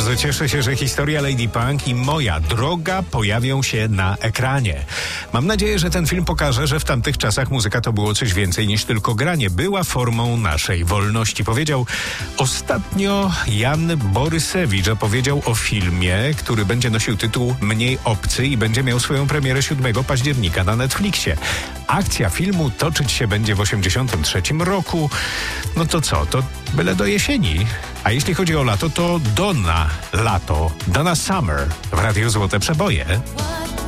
Bardzo cieszę się, że historia Lady Punk i Moja droga pojawią się na ekranie. Mam nadzieję, że ten film pokaże, że w tamtych czasach muzyka to było coś więcej niż tylko granie. Była formą naszej wolności. Powiedział ostatnio Jan Borysewicz, a powiedział o filmie, który będzie nosił tytuł Mniej obcy i będzie miał swoją premierę 7 października na Netflixie. Akcja filmu toczyć się będzie w 1983 roku. No to co? To byle do jesieni. A jeśli chodzi o lato, to Donna Lato, Donna Summer w Radiu Złote Przeboje.